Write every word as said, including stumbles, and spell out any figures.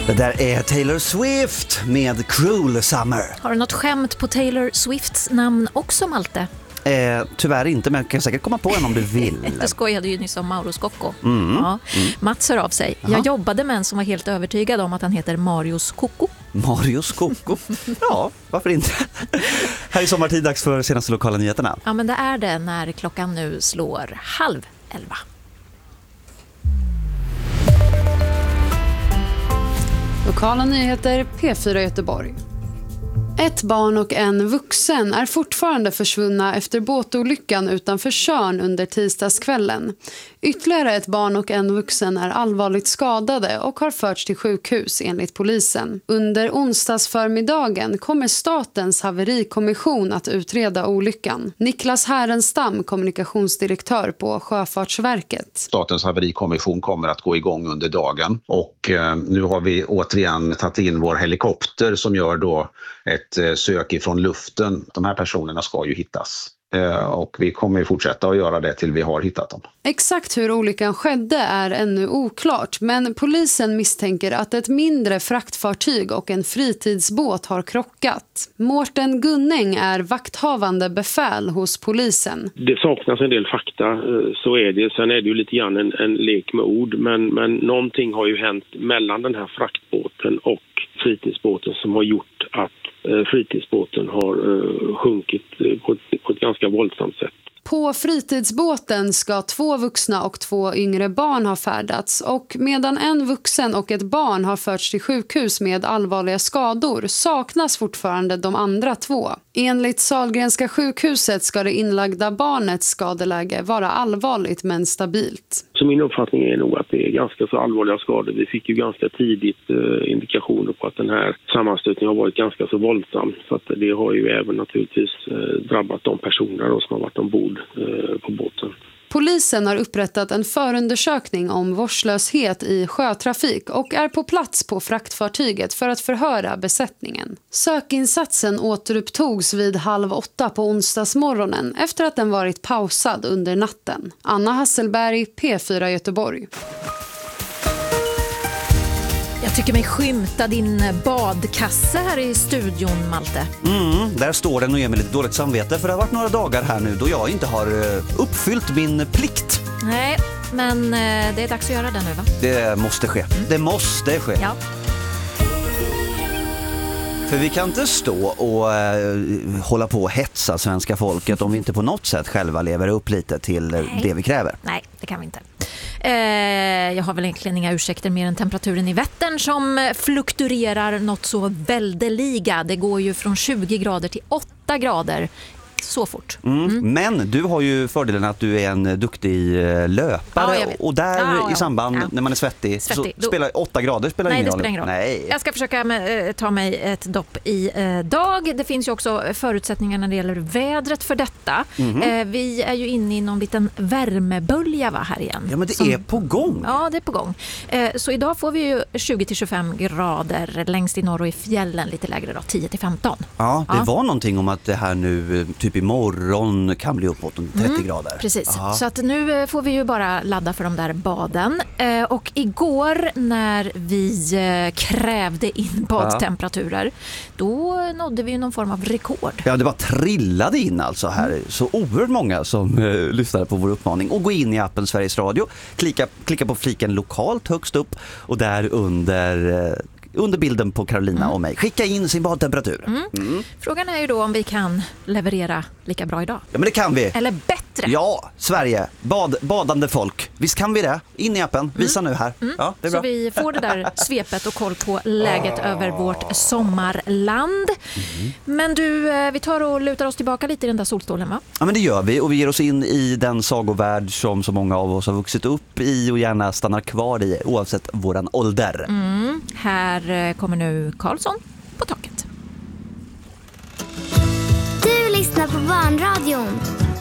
Det där är Taylor Swift med Cruel Summer. Har du något skämt på Taylor Swifts namn också, Malte? Eh, tyvärr inte, men jag kan säkert komma på en om du vill. Du skojade ju nyss om Mauro Scocco. Mm. Ja. Mm. Mats hör av sig. Aha. Jag jobbade med en som var helt övertygad om att han heter Mario Scocco. Mario Scocco? Ja, varför inte? Här är sommartid, dags för senaste lokala nyheterna. Ja, men det är det när klockan nu slår halv elva. Lokala nyheter P fyra Göteborg. Ett barn och en vuxen är fortfarande försvunna efter båtolyckan utanför Tjörn under tisdagskvällen. Ytterligare ett barn och en vuxen är allvarligt skadade och har förts till sjukhus enligt polisen. Under onsdagsförmiddagen kommer statens haverikommission att utreda olyckan. Niklas Härenstam, kommunikationsdirektör på Sjöfartsverket. Statens haverikommission kommer att gå igång under dagen och eh, nu har vi återigen tagit in vår helikopter som gör då ett eh, sök ifrån luften. De här personerna ska ju hittas. Och vi kommer ju fortsätta att göra det till vi har hittat dem. Exakt hur olyckan skedde är ännu oklart, men polisen misstänker att ett mindre fraktfartyg och en fritidsbåt har krockat. Mårten Gunning är vakthavande befäl hos polisen. Det saknas en del fakta, så är det. Sen är det ju lite grann en, en lek med ord, men, men någonting har ju hänt mellan den här fraktbåten och fritidsbåten som har gjort att fritidsbåten har uh, sjunkit på ett, på ett ganska våldsamt sätt. På fritidsbåten ska två vuxna och två yngre barn ha färdats och medan en vuxen och ett barn har förts till sjukhus med allvarliga skador saknas fortfarande de andra två. Enligt Sahlgrenska sjukhuset ska det inlagda barnets skadeläge vara allvarligt men stabilt. Så min uppfattning är nog att det är ganska så allvarliga skador. Vi fick ju ganska tidigt eh, indikationer på att den här sammanstötningen har varit ganska så våldsam. Så att det har ju även naturligtvis eh, drabbat de personer då, som har varit ombord eh, på båten. Polisen har upprättat en förundersökning om vårdslöshet i sjötrafik och är på plats på fraktfartyget för att förhöra besättningen. Sökinsatsen återupptogs vid halv åtta på onsdagsmorgonen efter att den varit pausad under natten. Anna Hasselberg, P fyra Göteborg. Jag tycker mig skymta din badkasse här i studion, Malte. Mm, där står den och ger mig lite dåligt samvete för det har varit några dagar här nu då jag inte har uppfyllt min plikt. Nej, men det är dags att göra det nu, va? Det måste ske. Mm. Det måste ske. Ja. För vi kan inte stå och eh, hålla på och hetsa svenska folket om vi inte på något sätt själva lever upp lite till Nej. det vi kräver. Nej, det kan vi inte. Eh, jag har väl egentligen inga ursäkter mer än temperaturen i Vättern som fluktuerar något så väldeliga. Det går ju från tjugo grader till åtta grader. Så fort. Mm. Mm. Men du har ju fördelen att du är en duktig löpare ja, och där ja, ja. i samband ja. när man är svettig, svettig. så spelar åtta grader spelar Nej, ingen, det roll. spelar ingen roll. Nej. Jag ska försöka med, ta mig ett dopp i eh, dag. Det finns ju också förutsättningar när det gäller vädret för detta. Mm. Eh, vi är ju inne i någon liten värmebölja va, här igen. Ja, men det Som, är på gång. Ja, det är på gång. Eh, så idag får vi ju tjugo till tjugofem grader längst i norr och i fjällen lite lägre då, tio till femton. Ja, det ja. var någonting om att det här nu typ imorgon kan bli uppåt trettio mm, grader. Precis, Aha. så att nu får vi ju bara ladda för de där baden. Eh, och igår när vi eh, krävde in badtemperaturer, ja. då nådde vi ju någon form av rekord. Ja, det var trillade in alltså här. Mm. Så oerhört många som eh, lyssnade på vår uppmaning. Och gå in i appen Sveriges Radio, klicka, klicka på fliken lokalt högst upp och där under... Eh, under bilden på Carolina mm. och mig. Skicka in sin badtemperatur. Mm. Mm. Frågan är ju då om vi kan leverera lika bra idag. Ja, men det kan vi. Eller bättre. Ja, Sverige. Bad, badande folk. Visst kan vi det? In i appen. Visa mm. nu här. Mm. Ja, det är så bra. vi får det där svepet och koll på läget oh. över vårt sommarland. Mm. Men du, vi tar och lutar oss tillbaka lite i den där solstolen, va? Ja, men det gör vi. Och vi ger oss in i den sagovärld som så många av oss har vuxit upp i och gärna stannar kvar i oavsett våran ålder. Mm. Här kommer nu Karlsson på taket. Du lyssnar på Barnradion.